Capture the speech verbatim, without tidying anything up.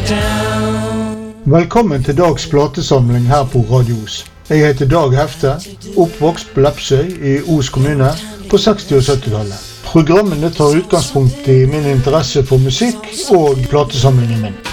Velkommen til Dags platesamling her på Radio Os. Jeg heter Dag Hefte, oppvokst på Lepsøy i Os kommune på seksti- og sytti-tallet. Programmene tar utgangspunkt i min interesse for musikk og platesamlingen min.